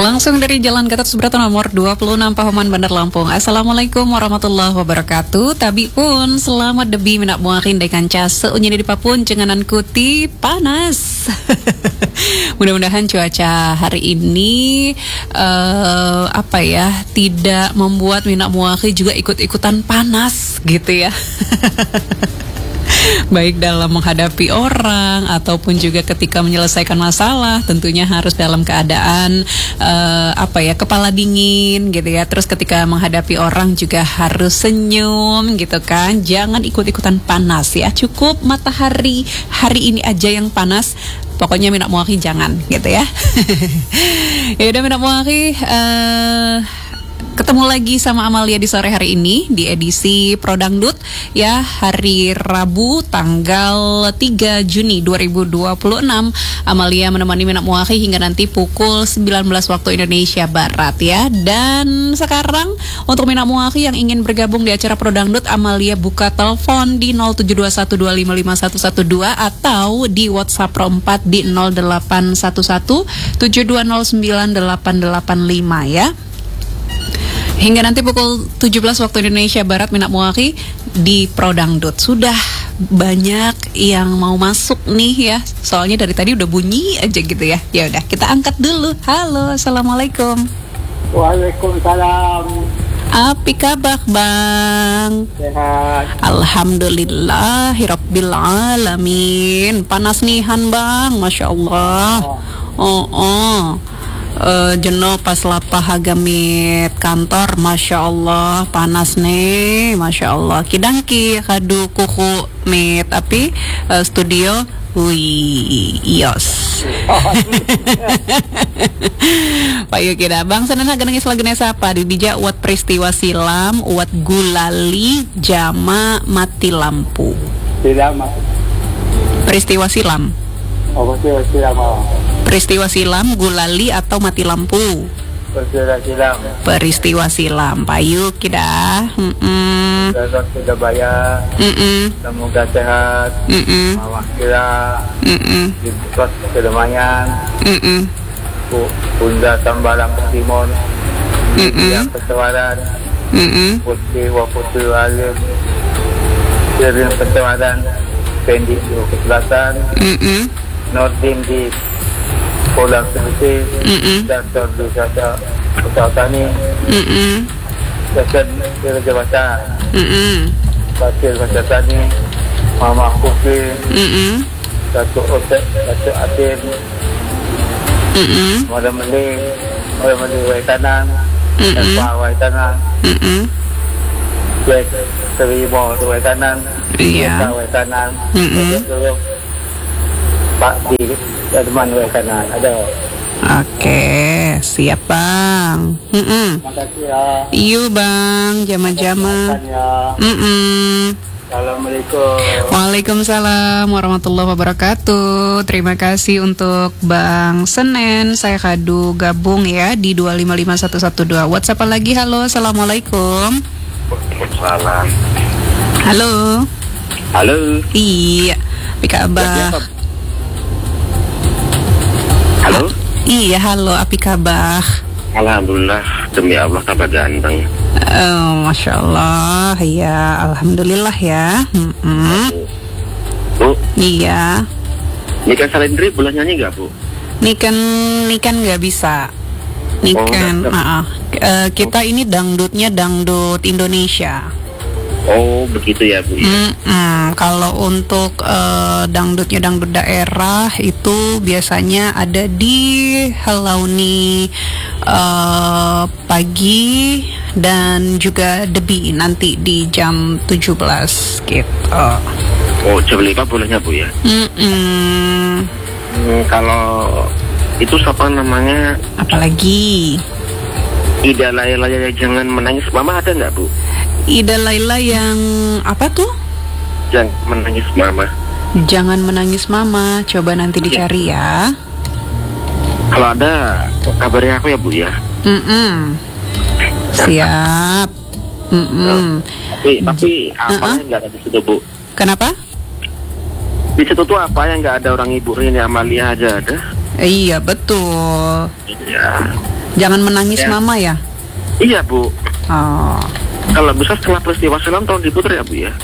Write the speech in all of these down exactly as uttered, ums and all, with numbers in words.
Langsung dari Jalan Gatot Subroto nomor dua puluh enam Pahoman Bandar Lampung. Assalamualaikum warahmatullahi wabarakatuh. Tabi pun selamat debi minak muakin dengan case unyini di papun jenganan kuti panas. Mudah-mudahan cuaca hari ini uh, apa ya tidak membuat minak muaki juga ikut-ikutan panas gitu ya. Baik dalam menghadapi orang ataupun juga ketika menyelesaikan masalah, tentunya harus dalam keadaan uh, apa ya kepala dingin gitu ya. Terus ketika menghadapi orang juga harus senyum gitu kan. Jangan ikut-ikutan panas ya. Cukup matahari hari ini aja yang panas. Pokoknya minak muaki jangan gitu ya. Ya udah minak muaki. Uh, Ketemu lagi sama Amalia di sore hari ini di edisi Prodangdut ya, hari Rabu tanggal tiga Juni dua ribu dua puluh enam. Amalia menemani minak muaki hingga nanti pukul sembilan belas waktu Indonesia Barat ya. Dan sekarang untuk minak muaki yang ingin bergabung di acara Prodangdut, Amalia buka telepon di nol tujuh dua satu dua lima lima satu satu dua atau di WhatsApp Pro empat di nol delapan satu satu tujuh dua nol sembilan delapan delapan lima ya. Hingga nanti pukul tujuh belas waktu Indonesia Barat minak muaki di Prodangdut. Sudah banyak yang mau masuk nih ya. Soalnya dari tadi udah bunyi aja gitu ya. Ya udah kita angkat dulu. Halo, assalamualaikum. Waalaikumsalam. Apa kabar Bang? Sehat. Alhamdulillahirabbil alamin. Panas nihan Bang, masya Allah. Oh oh. Uh, jenuh pas lapah hagamit kantor, masya Allah panas nih, masya Allah. Kidangki kadu kuku mit tapi uh, studio wih ios. Payu kita bang senana genengis lagunya siapa di bija uat peristiwa silam uat gulali jama mati lampu. Silam. Peristiwa silam. Oh, peristiwa silam. Peristiwa silam, gulali atau mati lampu? Peristiwa silam. Peristiwa silam. Payu kita. Mm-mm. Sudah bayar. Mm-mm. Semoga sehat. Mm-mm. Mama kira. Mm-mm. Dibuat kedamaian. Mm-mm. Bunda Tambalang Timon. Mm-mm. Yang kesewaran. Mm-mm. Putri wa putri alim. Sirin kesewaran. Pendi di Selatan. Mm-mm. Nordin di Pola Services, Dasar di Dasar Pesawatani, Dasar di Jabatan, Basir Pesawatani, Mama Kuki, Datuk Otek, Datuk Atin, Mada Meli, Mada Meli Waitanan, dan Pak Waitanan, Jack Terima Waitanan, Pak Waitanan, Pak di teman Waitanan ada. Oke, siap bang. Mm-mm. Terima kasih ya. Iyo bang, jama-jama. Mm-mm. Assalamualaikum. Waalaikumsalam warahmatullahi wabarakatuh. Terima kasih untuk Bang Senen. Saya kadu gabung ya di dua lima lima satu satu dua. WhatsApp lagi. Halo, assalamualaikum. Waalaikumsalam. Halo. Halo. Iya, Pika Abah. Halo. Iya, halo, api kabar? Alhamdulillah, demi Allah kabar ganteng. Oh, masya Allah, ya, alhamdulillah ya. Mm-mm. Bu, iya. Niken Salendri boleh nyanyi nggak Bu? Niken, Niken nggak bisa. Niken, Oh, maaf. Uh, kita ini dangdutnya dangdut Indonesia. Oh, begitu ya Bu. Mm-mm. Kalau untuk uh, dangdutnya dangdut daerah itu biasanya ada di Halauni uh, pagi dan juga Debi nanti di jam tujuh belas gitu. Oh, jam lima bolehnya Bu ya? Mm-mm. Hmm, kalau itu siapa namanya? Apalagi? Ida Laila Jangan Menangis Mama ada nggak Bu? Ida Laila yang apa tuh? Jangan Menangis Mama. Jangan Menangis Mama. Coba nanti dicari ya. Kalau ada kabarnya aku ya Bu ya. Mm-mm. Siap. Mm-mm. Tapi, tapi apa Uh-uh. yang nggak ada di situ Bu? Kenapa? Di situ tuh apa yang nggak ada orang Ibu Rini Amalia aja ada? Iya betul. Iya. Jangan menangis Ya. mama ya. Iya Bu. Oh. Kalau bisa setelah peristiwa silam tolong diputar ya Bu ya.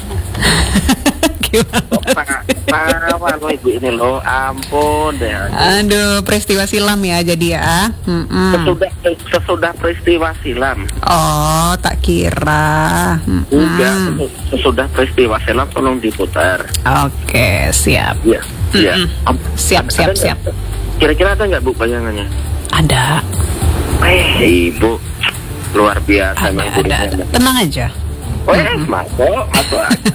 Gimana? Pak, apa lo Ibu ini lo, ampun deh. Aduh, peristiwa silam ya jadi ya. Mm-mm. Sesudah sesudah peristiwa silam. Oh, tak kira. Mm-mm. Udah, sesu- sesudah peristiwa silam tolong diputar. Oke, siap. Iya. Iya. Mm-mm. Am- Siap, ada siap, nggak? siap. Kira-kira ada nggak Bu bayangannya? Ada. Eh, Ibu luar biasa Ada, memang ada, ada. gurunya. Tenang aja. Oh, eh, masuk, masuk aja.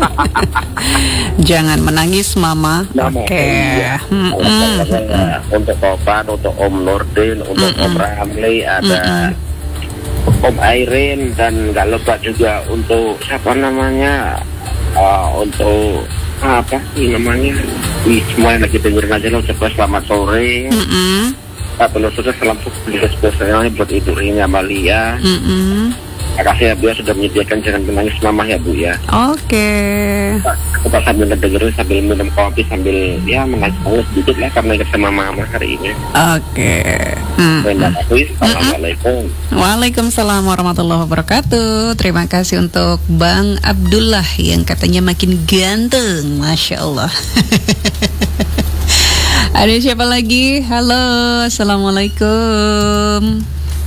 Jangan menangis, Mama. Mama, Oke. iya. Mm-mm. Untuk Topan, untuk Om Nurdin, untuk Om Ramli, ada Om Airin, dan nggak lupa juga untuk siapa namanya, uh, untuk apa sih namanya, di semua yang lagi dengerin aja lo, coba selamat sore. Mm-mm. Tapi lo sudah selamat juga spesialnya buat Ibu Rini Amalia. Mm-mm. Makasih ya Bu ya sudah menyediakan Jangan Menangis Mama ya Bu ya. Oke. Kita sambil dengerin, sambil minum kopi, sambil ya menangis-nangis sedikit lah karena ingat sama Mama hari ini. Oke. Mm. Terima kasih. Assalamualaikum. Waalaikumsalam warahmatullahi wabarakatuh. Terima kasih untuk Bang Abdullah yang katanya makin ganteng, Masya Allah. Ada siapa lagi? Halo, Assalamualaikum.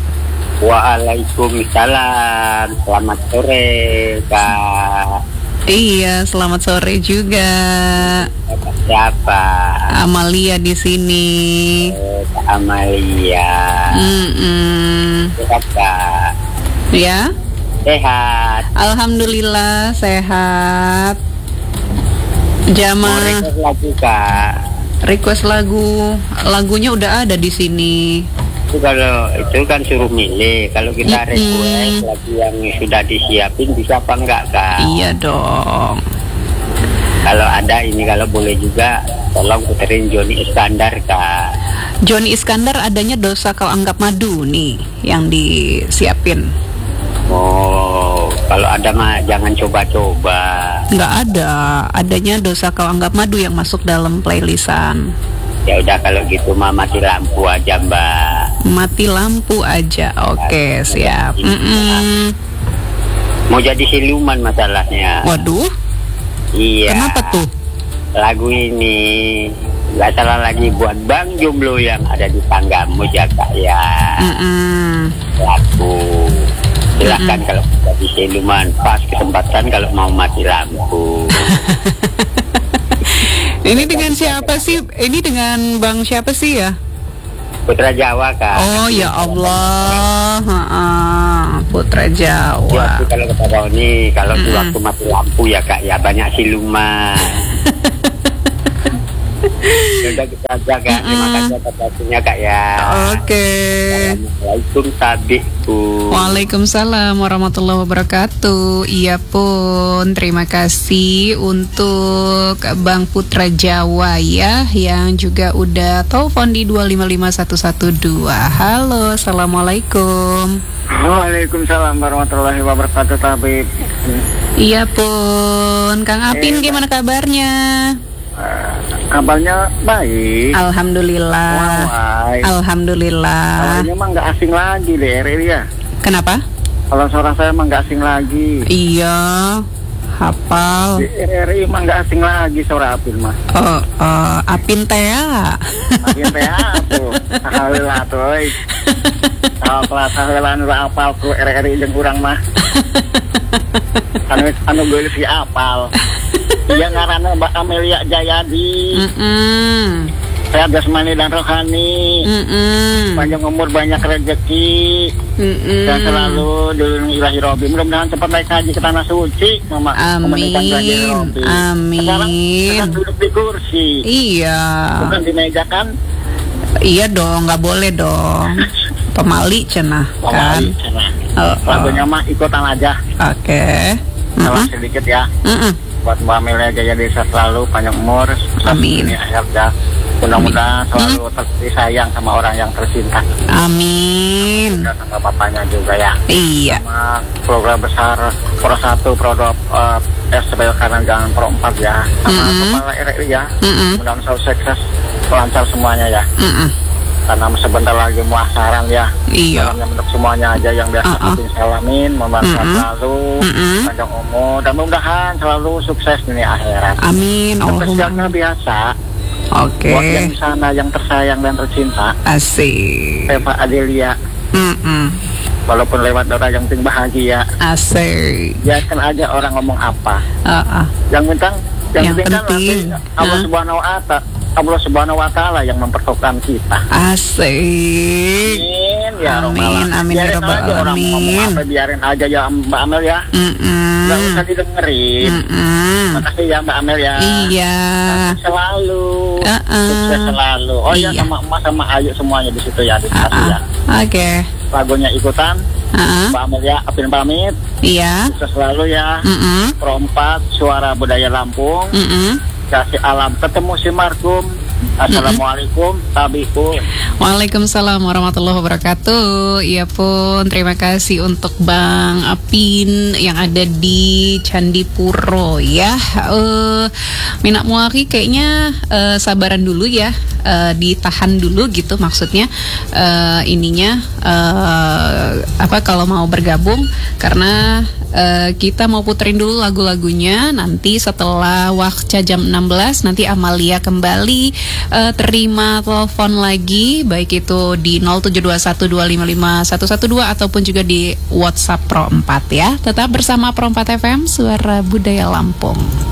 Waalaikumsalam. Selamat sore Kak. Iya, selamat sore juga. Siapa? Amalia di sini. Eh, Kak Amalia. Mm-mm. Sehat Kak. Ya, Sehat. alhamdulillah sehat. Mau Jamaah request lagi Kak. request lagu, lagunya udah ada di sini. Itu kalau itu kan suruh milih. Kalau kita Mm-mm. request lagu yang sudah disiapin bisa apa enggak Kak? Iya dong. Kalau ada ini, kalau boleh juga tolong puterin Joni Iskandar Kak. Joni Iskandar adanya Dosa Kau Anggap Madu nih yang disiapin. Oh, kalau ada mah jangan coba-coba. Nggak ada, adanya Dosa Kau Anggap Madu yang masuk dalam playlistan. Ya udah kalau gitu mah mati lampu aja Mbak. Mati lampu aja. Oke, siap. Mm-mm. Mau jadi siluman masalahnya. Waduh, Iya. kenapa tuh? Lagu ini nggak salah lagi buat Bang Jomblo yang ada di tanggamu ya Kak ya. Mm-mm. Lagu. Silakan kalau jadi siluman, pas kesempatan kalau mau mati lampu. Ini dengan siapa sih? Ini dengan Bang siapa sih ya? Putra Jawa Kak. Oh ya Allah, Ha-ha. Putra Jawa. Ya, kalau kata Roni, kalau di Mm-mm. waktu mati lampu ya Kak ya banyak siluman. Udah gitu aja Kak. Terima kasih atas waktunya Kak ya. Oke. Assalamualaikum Sabiku. Waalaikumsalam warahmatullahi wabarakatuh. Iya pun, terima kasih untuk Bang Putra Jawa ya, yang juga udah telepon di dua lima lima satu satu dua. Halo, Assalamualaikum. Waalaikumsalam warahmatullahi wabarakatuh Tabib. Iya pun, Kang Apin gimana kabarnya? Uh, kabarnya baik. Alhamdulillah. Wawai. Alhamdulillah. Awalnya mah nggak asing lagi di R R I ya. Kenapa? Kalau suara saya mah nggak asing lagi. Iya, hafal. Di R R I mah nggak asing lagi suara Apin mah. Oh, oh, Apin Tea. Apin teh tuh. Alhamdulillah tuh. Kalau kelas hawelan udah apal ku R R I jeung urang mah. Anu anu geus si apal. Dia ngaranna Mbak Amelia Jayadi. Mm-mm. Saya jasmani dan rohani. Mm-mm. Panjang umur, banyak rezeki. Mm-mm. Dan selalu dilindungi ilahi Robi. Mudah-mudahan cepat naik haji ke tanah suci, Mama. Amin. Memenangkan ilahi Robi. Amin. Sekarang, sekarang duduk di kursi. Iya. Bukan di meja kan? Iya dong, nggak boleh dong. Pemali cenah kan. Pemali, cenah. Oh, oh. Lagunya mah ikutan aja. Oke. Salah Mm-mm. sedikit ya. Mm-mm. Buat Mbak Amelia Jaya Desa selalu panjang umur. Amin. Ini akhir ya. Mudah-mudahan selalu tersayang sama orang yang tercinta. Amin. Dan sama bapaknya juga ya. Iya. Sama program besar Pro satu, Pro dua, uh, S B L kanan jangan Pro empat ya. Sama Mm-mm. kepala R R I ya. Mm-mm. Mudah-mudahan selalu sukses, lancar semuanya ya. Mm-mm. karena sebentar lagi muasaran ya. Iya. Salamnya untuk semuanya aja yang biasa Uh-uh. Atin salamin, mohon Mm-mm. selalu Mm-mm. panjang umur dan mudah-mudahan selalu sukses di akhirat. Amin. Spesialnya Allahumma. biasa Oke. buat yang di sana yang tersayang dan tercinta, Asik. Eva Adelia. Mm-mm. Walaupun lewat orang yang penting bahagia, Asik. biarkan aja orang ngomong apa. Uh-uh. Yang penting, yang, Yang penting kan penting, nanti Allah huh? Subhanahu wa Ta'ala, Allah Subhanahu wa Ta'ala yang mempertemukan kita. Asik. Amin ya Amin, Rabbal. amin, ya Biarin Rabbal aja orang alamin. ngomong apa, biarin aja ya Mbak Amel ya. Mm-mm. Nggak usah didengerin. Mm-mm. Makasih ya Mbak Amel ya. Iya. Selalu. Uh-uh. Sukses selalu. Oh ya, Iya. sama Emas sama Ayu semuanya di situ ya. Di Uh-uh. ya. Oke. Lagunya ikutan. Uh-uh. Mbak Amel ya, Apin pamit. Iya. Sukses selalu ya. Mm-mm. Perempat Suara Budaya Lampung. Mm-mm. Kasih alam ketemu si Markum. Assalamualaikum tabiun. Waalaikumsalam warahmatullahi wabarakatuh. Iya pun, terima kasih untuk Bang Apin yang ada di Candipuro ya. Uh, Minak Muari kayaknya uh, sabaran dulu ya, uh, ditahan dulu gitu maksudnya uh, ininya uh, apa kalau mau bergabung karena uh, kita mau puterin dulu lagu-lagunya. Nanti setelah waktu jam enam belas nanti Amalia kembali Uh, terima telepon lagi baik itu di nol tujuh dua satu dua lima lima satu satu dua ataupun juga di WhatsApp Pro empat ya. Tetap bersama Pro empat F M, Suara Budaya Lampung.